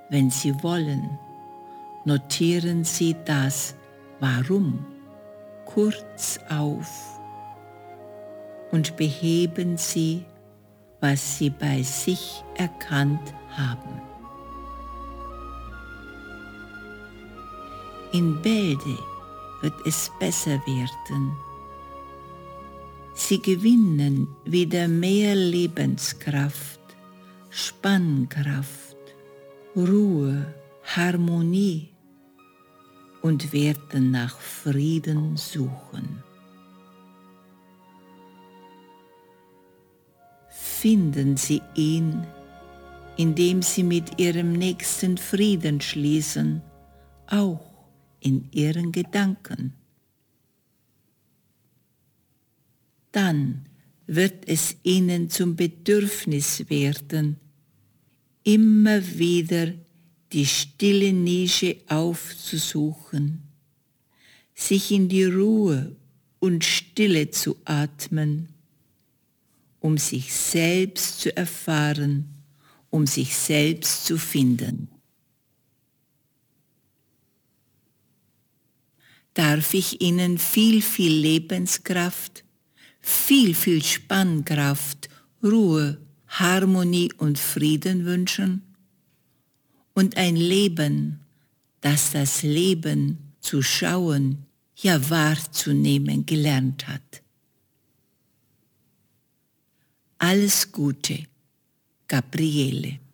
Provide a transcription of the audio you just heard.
Wenn Sie wollen, notieren Sie das Warum kurz auf und beheben Sie, was Sie bei sich erkannt haben. In Bälde wird es besser werden. Sie gewinnen wieder mehr Lebenskraft, Spannkraft, Ruhe, Harmonie und werden nach Frieden suchen. Finden Sie ihn, indem Sie mit Ihrem Nächsten Frieden schließen, auch in Ihren Gedanken. Dann wird es Ihnen zum Bedürfnis werden, immer wieder die stille Nische aufzusuchen, sich in die Ruhe und Stille zu atmen, um sich selbst zu erfahren, um sich selbst zu finden. Darf ich Ihnen viel Lebenskraft, viel Spannkraft, Ruhe, Harmonie und Frieden wünschen? Und ein Leben, das das Leben zu schauen, ja wahrzunehmen gelernt hat. Alles Gute, Gabriele.